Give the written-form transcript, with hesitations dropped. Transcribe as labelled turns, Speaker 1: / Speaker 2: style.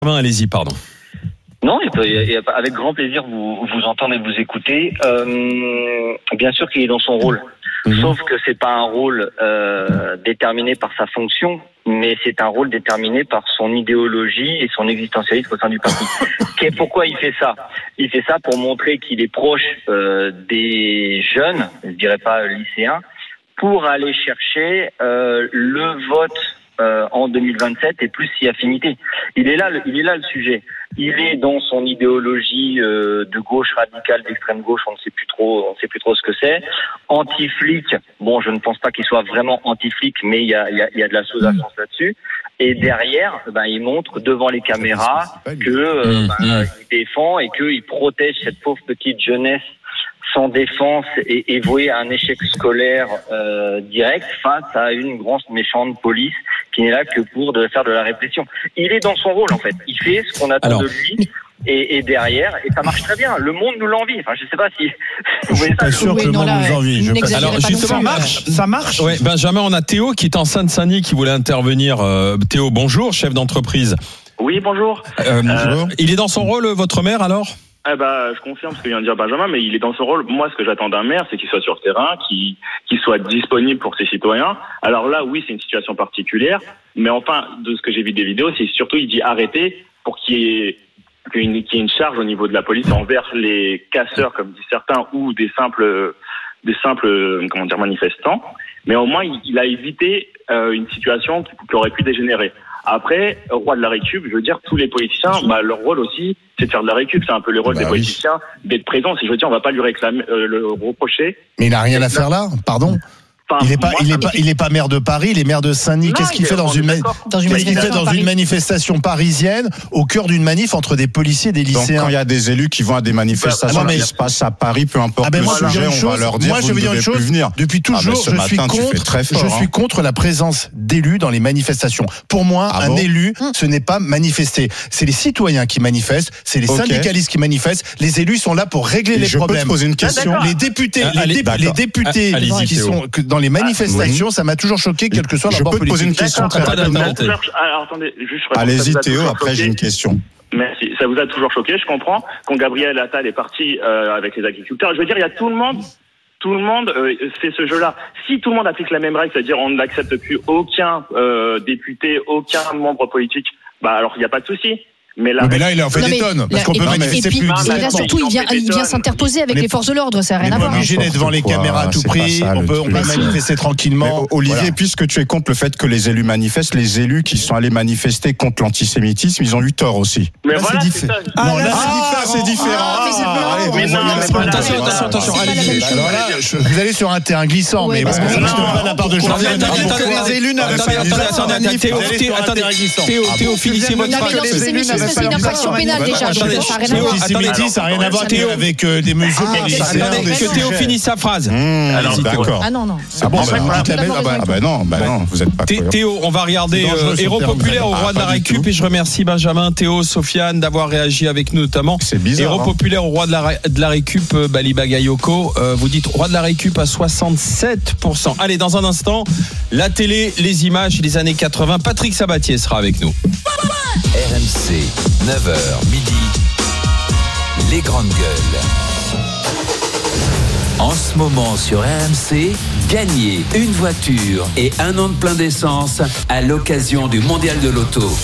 Speaker 1: Allez-y, pardon.
Speaker 2: Non, avec grand plaisir vous entendre et vous écouter. Bien sûr qu'il est dans son rôle, sauf que c'est pas un rôle déterminé par sa fonction, mais c'est un rôle déterminé par son idéologie et son existentialisme au sein du parti. Pourquoi il fait ça ? Il fait ça pour montrer qu'il est proche des jeunes, je dirais pas lycéens, pour aller chercher le vote en 2027 et plus si affinité. Il est là le sujet. Il est dans son idéologie de gauche radicale, d'extrême gauche, on ne sait plus trop ce que c'est. Anti-flic, bon, je ne pense pas qu'il soit vraiment anti-flic, mais il y a de la sous-jacence là-dessus. Et derrière, il montre devant les caméras que il défend et qu'il protège cette pauvre petite jeunesse sans défense et vouée à un échec scolaire direct face à une grosse méchante police qui n'est là que pour faire de la répression. Il est dans son rôle en fait. Il fait ce qu'on attend de lui et derrière, et ça marche très bien. Le monde nous l'envie. Enfin, je sais pas si vous voyez ça.
Speaker 3: Je suis pas sûr que le monde nous envie.
Speaker 1: Alors justement, ça marche. Ouais, Benjamin, on a Théo qui est en Seine-Saint-Denis qui voulait intervenir. Théo, bonjour, chef d'entreprise.
Speaker 4: Oui, bonjour.
Speaker 1: Il est dans son rôle, votre maire alors ?
Speaker 4: Je confirme ce que vient de dire Benjamin, mais il est dans son rôle. Moi, ce que j'attends d'un maire, c'est qu'il soit sur le terrain, qu'il soit disponible pour ses citoyens. Alors là, oui, c'est une situation particulière, mais enfin, de ce que j'ai vu des vidéos, c'est surtout, il dit arrêter pour qu'il y ait une charge au niveau de la police envers les casseurs, comme disent certains, ou des simples manifestants. Mais au moins, il a évité une situation qui aurait pu dégénérer. Après, roi de la récup, je veux dire, tous les politiciens, leur rôle aussi, c'est de faire de la récup. C'est un peu le rôle des politiciens d'être présents. Si je veux dire, on va pas lui réclamer, le reprocher.
Speaker 3: Mais il n'a rien à faire là, pardon. Il est pas maire de Paris, il est maire de Saint-Denis. Qu'est-ce qu'il fait dans une manifestation parisienne, au cœur d'une manif entre des policiers et des lycéens?
Speaker 5: Donc, quand il y a des élus qui vont à des manifestations qui se passent à Paris, peu importe le sujet, on va leur dire vous ne devez plus venir.
Speaker 3: Depuis toujours, je suis contre la présence d'élus dans les manifestations. Pour moi, un élu, ce n'est pas manifester. C'est les citoyens qui manifestent, c'est les syndicalistes qui manifestent. Les élus sont là pour régler les problèmes.
Speaker 5: Je peux te poser une question.
Speaker 3: Les députés qui sont dans les manifestations, ça m'a toujours choqué, quel que soit leur bord politique.
Speaker 5: Je peux te poser une question très rapidement. Allez-y Théo, après j'ai une question.
Speaker 4: Merci. Ça vous a toujours choqué, je comprends. Quand Gabriel Attal est parti avec les agriculteurs, je veux dire, il y a tout le monde fait ce jeu-là. Si tout le monde applique la même règle, c'est-à-dire on n'accepte plus aucun député, aucun membre politique, alors il n'y a pas de souci. Mais là,
Speaker 3: il en fait des tonnes, parce qu'on peut manifester plus.
Speaker 6: Et là, surtout, il vient s'interposer avec les forces de l'ordre, ça n'a rien à voir.
Speaker 3: On est obligé d'être devant les caméras à tout prix, on peut manifester tranquillement.
Speaker 5: Olivier, puisque tu es contre le fait que les élus manifestent, les élus qui sont allés manifester contre l'antisémitisme, ils ont eu tort aussi.
Speaker 4: Mais voilà, c'est ça.
Speaker 5: C'est différent.
Speaker 1: Attention, allez-y.
Speaker 3: Alors là, vous allez sur un terrain glissant, mais parce que ça ne pas de la part de
Speaker 1: les élus n'avaient pas Théo, finissez votre phrase.
Speaker 6: C'est une infraction pénale déjà.
Speaker 3: L'antisémitisme, ça n'a rien à voir avec des mesures policières.
Speaker 1: Que Théo finisse sa phrase.
Speaker 5: D'accord.
Speaker 6: Ah non.
Speaker 5: Non, vous êtes pas cohérent.
Speaker 1: Théo, on va regarder Héros populaire au roi de la récup et je remercie Benjamin, Théo, Sofiane d'avoir réagi avec nous notamment.
Speaker 5: C'est bizarre.
Speaker 1: Héros populaire au roi de la récup, Bali Bagayoko. Vous dites roi de la récup à 67%. Allez, dans un instant, la télé, les images des années 80. Patrick Sabatier sera avec nous.
Speaker 7: RMC, 9h midi, les grandes gueules. En ce moment sur RMC, gagnez une voiture et un an de plein d'essence à l'occasion du Mondial de l'Auto.